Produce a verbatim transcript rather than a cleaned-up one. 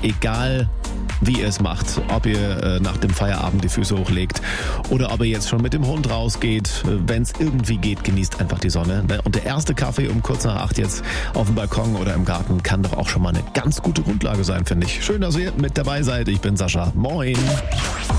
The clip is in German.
egal wie ihr es macht, ob ihr äh, nach dem Feierabend die Füße hochlegt oder ob ihr jetzt schon mit dem Hund rausgeht. Wenn es irgendwie geht, genießt einfach die Sonne. Und der erste Kaffee um kurz nach acht jetzt auf dem Balkon oder im Garten kann doch auch schon mal eine ganz gute Grundlage sein, finde ich. Schön, dass ihr mit dabei seid. Ich bin Sascha. Moin.